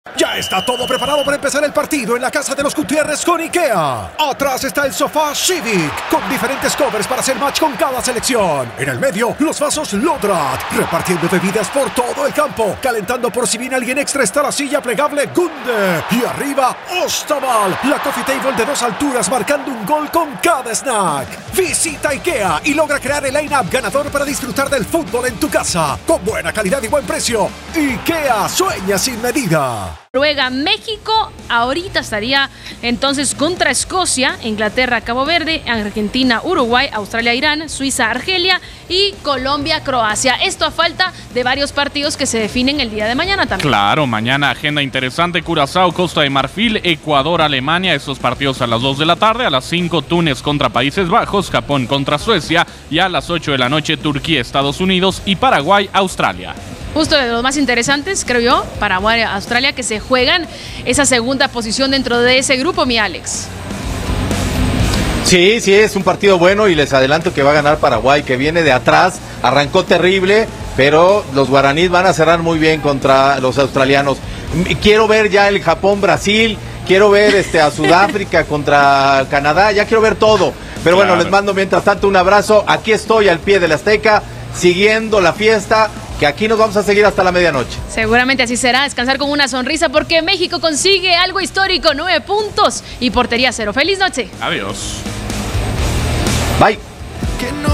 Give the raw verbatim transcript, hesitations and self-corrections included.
Ya está todo preparado para empezar el partido en la casa de los Gutiérrez con IKEA. Atrás está el sofá Civic, con diferentes covers para hacer match con cada selección. En el medio, los vasos Lodrat, repartiendo bebidas por todo el campo. Calentando por si viene alguien extra está la silla plegable Gunde. Y arriba, Ostaval, la coffee table de dos alturas marcando un gol con cada snack. Visita IKEA y logra crear el line-up ganador para disfrutar del fútbol en tu casa. Con buena calidad y buen precio. IKEA sueña sin medida. Noruega, México, ahorita estaría entonces contra Escocia, Inglaterra, Cabo Verde, Argentina, Uruguay, Australia, Irán, Suiza, Argelia y Colombia, Croacia. Esto a falta de varios partidos que se definen el día de mañana también. Claro, mañana agenda interesante: Curazao, Costa de Marfil, Ecuador, Alemania, estos partidos a las dos de la tarde, a las cinco Túnez contra Países Bajos, Japón contra Suecia y a las ocho de la noche Turquía, Estados Unidos y Paraguay, Australia. Justo de los más interesantes, creo yo, Paraguay, Australia, que se juegan esa segunda posición dentro de ese grupo, mi Alex. Sí, sí, es un partido bueno y les adelanto que va a ganar Paraguay, que viene de atrás, arrancó terrible, pero los guaraníes van a cerrar muy bien contra los australianos. Quiero ver ya el Japón-Brasil, quiero ver este a Sudáfrica contra Canadá, ya quiero ver todo. Pero bueno, claro, les mando mientras tanto un abrazo. Aquí estoy al pie de la Azteca, siguiendo la fiesta, que aquí nos vamos a seguir hasta la medianoche. Seguramente así será, descansar con una sonrisa porque México consigue algo histórico, nueve puntos y portería cero. ¡Feliz noche! Adiós. Bye.